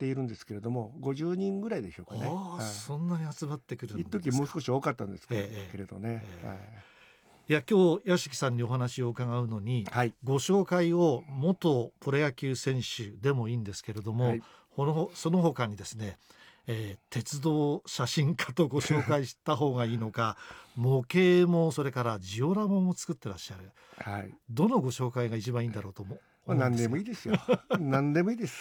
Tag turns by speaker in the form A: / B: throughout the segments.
A: ているんですけれども、50人ぐらいでしょうかね。
B: そんなに集まってくるんですか。
A: 一時もう少し多かったんですけれどね。
B: いや、今日屋敷さんにお話を伺うのに、ご紹介を元プロ野球選手でもいいんですけれども、その他にですね、鉄道写真家とご紹介した方がいいのか模型もそれからジオラマも作ってらっしゃる、どのご紹介が一番いいんだろうと思うんですが。
A: 何でもいいですよ。何でもいいです。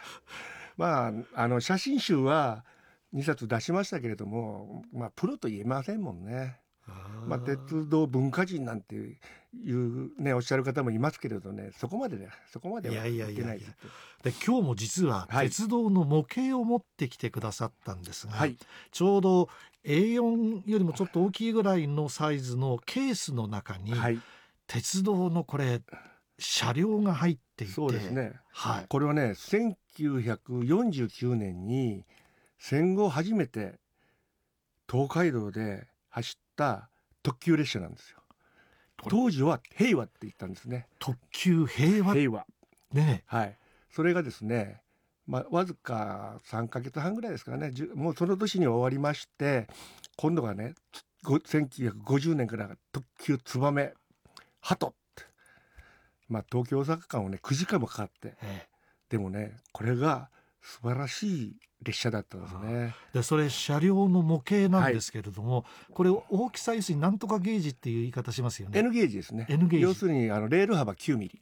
A: 写真集は2冊出しましたけれども、プロと言えませんもんね。鉄道文化人なんていうね、おっしゃる方もいますけれどね、そこまでは言ってないです。
B: で、今日も実は鉄道の模型を持ってきてくださったんですが、ちょうど A4 よりもちょっと大きいぐらいのサイズのケースの中に、鉄道のこれ車両が入っていて。
A: そうですね、これはね、1949年に戦後初めて東海道で走った特急列車なんですよ。当時は平和って言ったんですね。
B: 特急平和ね。
A: それがですね、わずか3ヶ月半ぐらいですからね、もうその年に終わりまして、今度はね、1950年から特急つばめ鳩、東京大阪間をね9時間もかかって、でもね、これが素晴らしい列車だったんですね。
B: で、それ車両の模型なんですけれども、これ大きさ、要するになんとかゲージっていう言い方しますよね。
A: N ゲージですね。
B: N ゲージ、
A: 要するにレール幅9ミリ、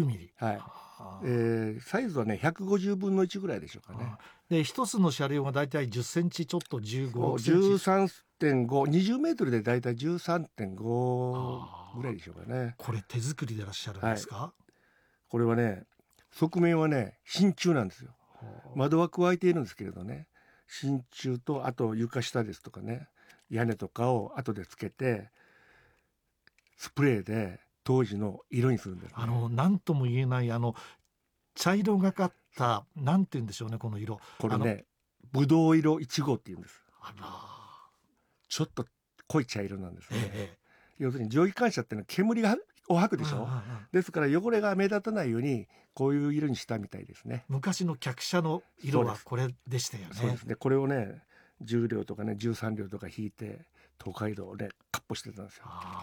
A: サイズはね150分の1ぐらいでしょうかね。
B: で、一つの車両がだいたい10センチちょっと、15
A: センチ、13.5、20メートルでだいたい 13.5 ぐらいでしょうかね。
B: これ手作りでいらっしゃるんですか。
A: これはね、側面はね真鍮なんですよ。窓は加えているんですけれどね、真鍮と、あと床下ですとかね、屋根とかを後でつけてスプレーで当時の色にするんですね。
B: 何とも言えない茶色がかった、なんて言うんでしょうね、この色。
A: これね、ぶどう色1号って言うんです。ちょっと濃い茶色なんですね。要するに蒸気機関車っていうのは煙を吐くでしょ。ですから汚れが目立たないようにこういう色にしたみたいですね。
B: 昔の客車の色はこれでしたよね。
A: そうですね。これをね10両とかね13両とか引いて東海道でかっ歩してたんですよ。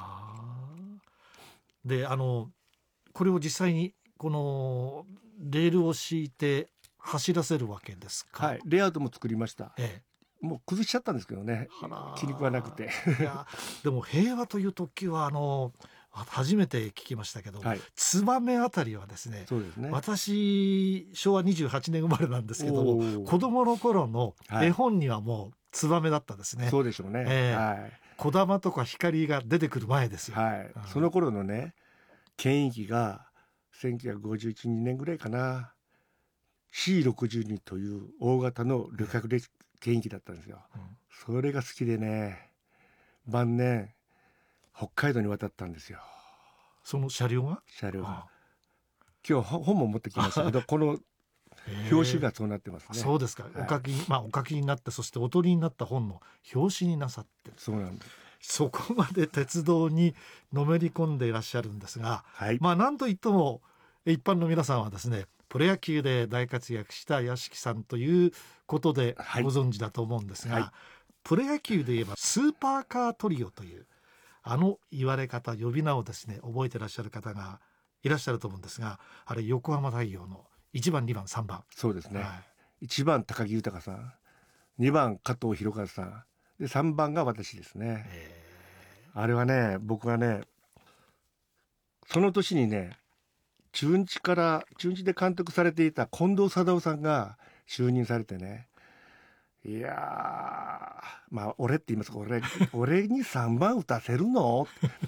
B: で、これを実際にこのレールを敷いて走らせるわけですか。
A: レイアウトも作りました。もう崩しちゃったんですけどね、気に食わなくて。
B: いや、でも平和という特急は初めて聞きましたけど、ツバメあたりはですね、私昭和28年生まれなんですけども、子供の頃の絵本にはもうツバメだったですね。
A: そうでしょうね。
B: 小玉とか光が出てくる前ですよ。
A: その頃のね牽引機が1951、2年ぐらいかな、 C62 という大型の旅客牽引機だったんですよ。それが好きでね、晩年北海道に渡ったんですよ。
B: その車両が
A: 今日本も持ってきましたけどこの表紙がそうなってますね。
B: そうですか。お書きになって、そしてお取りになった本の表紙になさって。
A: そうなんです。
B: そこまで鉄道にのめり込んでいらっしゃるんですが、なんといっても一般の皆さんはですね、プロ野球で大活躍した屋敷さんということでご存知だと思うんですが、プロ野球で言えばスーパーカートリオという言われ方、呼び名をですね覚えてらっしゃる方がいらっしゃると思うんですが、あれ横浜大洋の1番2番3番。
A: そうですね、1番高木豊さん、2番加藤博和さんで、3番が私ですね。あれはね、僕はねその年にね中日で監督されていた近藤貞夫さんが就任されてね、いや俺って言いますか、俺に3番打たせるの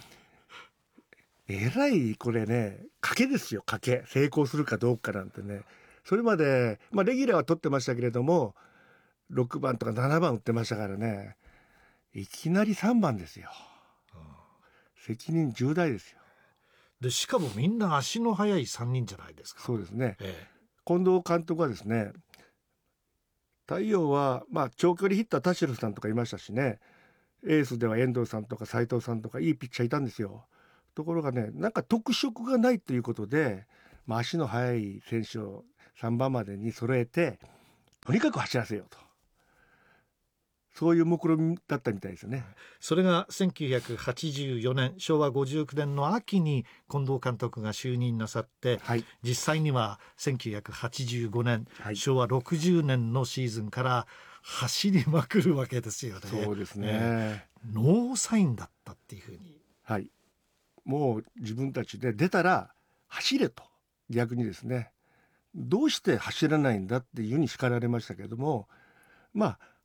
A: えらいこれね賭けですよ、賭け。成功するかどうかなんてね。それまで、レギュラーは取ってましたけれども6番とか7番打ってましたからね、いきなり3番ですよ。責任重大ですよ。
B: でしかもみんな足の速い3人じゃないですか。
A: そうですね、近藤監督はですね、太陽は長距離ヒッター田代さんとかいましたしね、エースでは遠藤さんとか斉藤さんとかいいピッチャーいたんですよ。ところがね、なんか特色がないということで、足の速い選手を3番までに揃えてとにかく走らせようと、そういう目論みだったみたいですよね。
B: それが1984年昭和59年の秋に近藤監督が就任なさって、
A: はい、
B: 実際には1985年、
A: はい、
B: 昭和60年のシーズンから走りまくるわけですよね。
A: そうですね、
B: ノーサインだったっていうふうに。
A: はい、もう自分たちで出たら走れと、逆にですね、どうして走らないんだっていうふうに叱られましたけれども、まあ